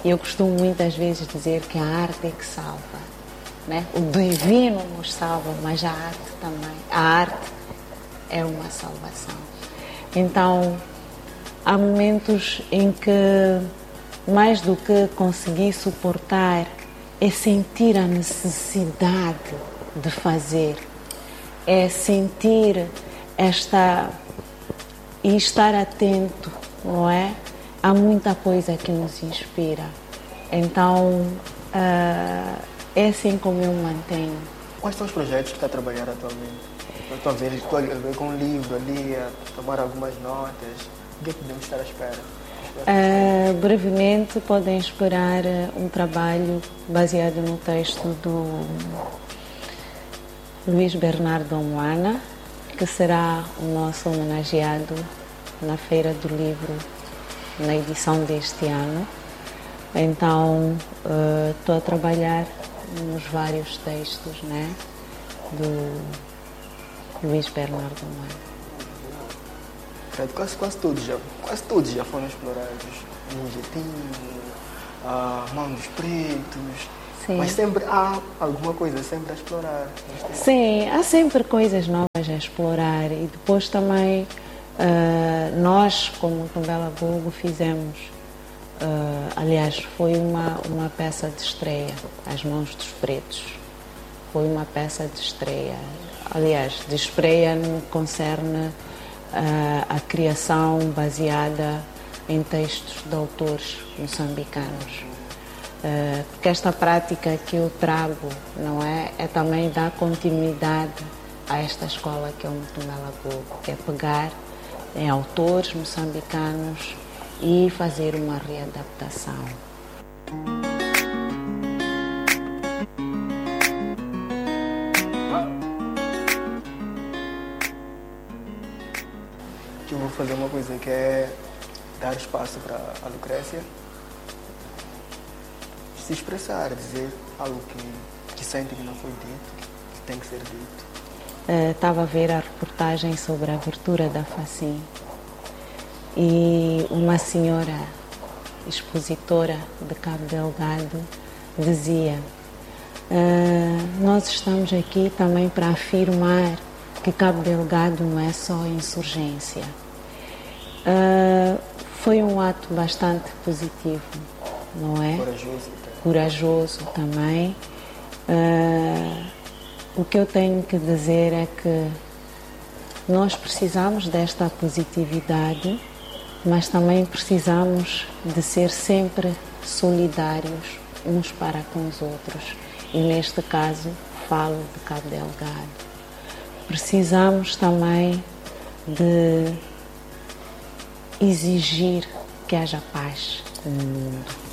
Eu costumo muitas vezes dizer que a arte é que salva, né? O divino nos salva, mas a arte também. A arte é uma salvação. Então, há momentos em que, mais do que conseguir suportar, é sentir a necessidade de fazer, é sentir e estar atento, não é? Há muita coisa que nos inspira. Então, é assim como eu mantenho. Quais são os projetos que está a trabalhar atualmente? Estou a ver com um livro ali, a tomar algumas notas. O que é que podemos estar à espera? Brevemente podem esperar um trabalho baseado no texto do Luís Bernardo Moana, que será o nosso homenageado na Feira do Livro, na edição deste ano. Então, estou a trabalhar nos vários textos, né, do Luís Bernardo Moana. Quase todos já foram explorados. Ninjetinho, Mão dos Pretos. Sim. Mas sempre há alguma coisa sempre a explorar. Sim, há sempre coisas novas a explorar. E depois também nós, como Novela Vulgo, fizemos, aliás, foi uma peça de estreia, As Mãos dos Pretos. Foi uma peça de estreia. Aliás, de estreia no que concerne a criação baseada em textos de autores moçambicanos. Porque esta prática que eu trago, não é também dar continuidade a esta escola que é o Mutumela Vulgo, que é pegar em autores moçambicanos e fazer uma readaptação. Eu vou fazer uma coisa que é dar espaço para a Lucrécia se expressar, dizer algo que sente que não foi dito, que tem que ser dito. Estava a ver a reportagem sobre a abertura da Facim e uma senhora expositora de Cabo Delgado dizia: nós estamos aqui também para afirmar que Cabo Delgado não é só insurgência. Foi um ato bastante positivo, não é? Corajoso também. O que eu tenho que dizer é que nós precisamos desta positividade, mas também precisamos de ser sempre solidários uns para com os outros. E neste caso, falo de Cabo Delgado. Precisamos também de exigir que haja paz no mundo.